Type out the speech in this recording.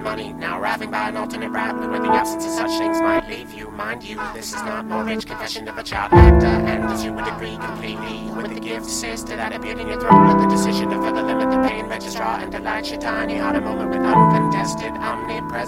money, now arriving by an alternate route where the absence of such things might leave you. Mind you, this is not mortgage confession of a child actor, and as you would agree completely with the gift sister that appeared in your throat at the decision to further limit the pain registrar and delight your tiny heart a moment with uncontested omnipresence.